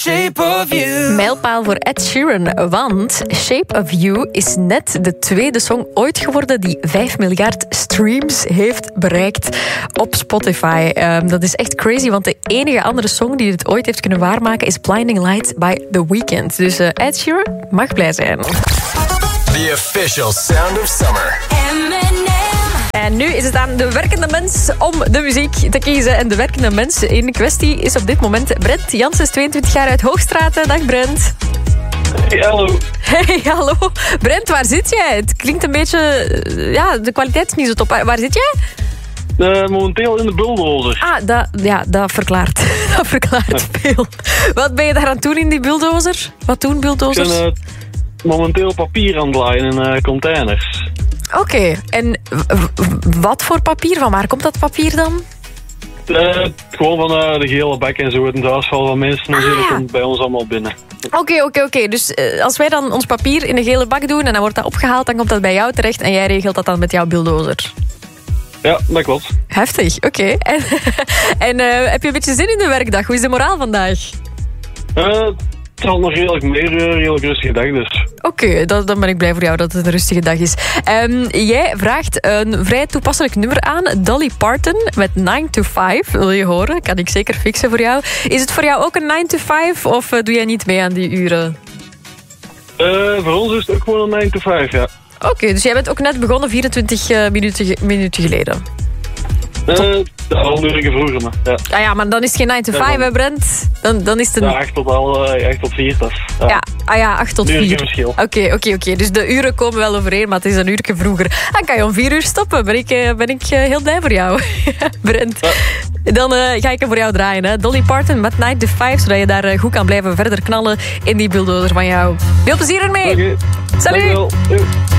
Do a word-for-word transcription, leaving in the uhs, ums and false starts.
Shape of You. Mijlpaal voor Ed Sheeran, want Shape of You is net de tweede song ooit geworden die vijf miljard streams heeft bereikt op Spotify. Um, dat is echt crazy, want de enige andere song die het ooit heeft kunnen waarmaken is Blinding Lights by The Weeknd. Dus uh, Ed Sheeran mag blij zijn. The official sound of summer. En nu is het aan de werkende mens om de muziek te kiezen. En de werkende mens in kwestie is op dit moment Brent Janssens, tweeëntwintig jaar uit Hoogstraten. Dag Brent. Hey, hallo. Hey, hallo. Brent, waar zit jij? Het klinkt een beetje... Ja, de kwaliteit is niet zo top. Waar zit jij? Uh, momenteel in de bulldozer. Ah, dat, ja, dat verklaart. Dat verklaart veel. Wat ben je daar aan het doen in die bulldozer? Wat doen bulldozers? Ik ben uh, momenteel papier aan het laaien in uh, containers. Oké, okay. En w- w- wat voor papier? Van waar komt dat papier dan? Uh, gewoon van uh, de gele bek en zo. Het huisval van mensen en zo, Ah, dat ja. komt bij ons allemaal binnen. Oké, okay, oké, okay, oké. Okay. Dus uh, als wij dan ons papier in een gele bak doen en dan wordt dat opgehaald, dan komt dat bij jou terecht en jij regelt dat dan met jouw bulldozer. Ja, dat klopt. Heftig, oké. Okay. En, en uh, heb je een beetje zin in de werkdag? Hoe is de moraal vandaag? Uh, het zal nog redelijk meer, uh, redelijk rustige dag dus. Oké, okay, dan ben ik blij voor jou dat het een rustige dag is. Um, jij vraagt een vrij toepasselijk nummer aan. Dolly Parton met nine to five. Wil je horen? Kan ik zeker fixen voor jou. Is het voor jou ook een nine to five of uh, doe jij niet mee aan die uren? Uh, voor ons is het ook gewoon een nine to five, ja. Oké, okay, dus jij bent ook net begonnen vierentwintig uh, minuten, minuten geleden. Uh, dat al een uur vroeger, maar ja. Ah ja, maar dan is het geen nine to five, hè Brent? Dan, dan is het een... Ja, echt tot, al, uh, echt tot vier, dat is... Ja. Ja, ah ja, acht tot vier. verschil. Oké, oké, oké. Dus de uren komen wel overeen, maar het is een uurtje vroeger. Dan kan je om vier uur stoppen. Ben ik, uh, ben ik uh, heel blij voor jou, Brent. Ja. Dan uh, ga ik er voor jou draaien, hè. Dolly Parton met nine to five, zodat je daar uh, goed kan blijven verder knallen in die bulldozer van jou. Veel plezier ermee. Oké. Salut. Dankjewel.